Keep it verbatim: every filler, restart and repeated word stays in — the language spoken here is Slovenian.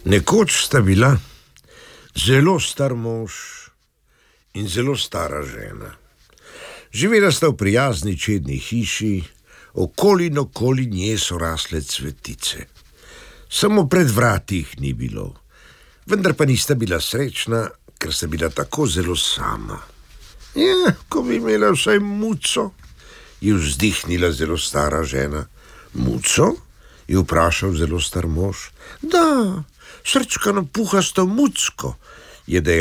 Nekoč sta bila zelo star mož in zelo stara žena. Živela sta v prijazni čedni hiši, okoli in okoli nje so rasle cvetice. Samo pred vrati jih ni bilo, vendar pa nista bila srečna, ker sta bila tako zelo sama. Ja, ko bi imela vsaj muco, je vzdihnila zelo stara žena. Muco? Je vprašal zelo star mož. Da, srčkano puhasto mucko, je dejal.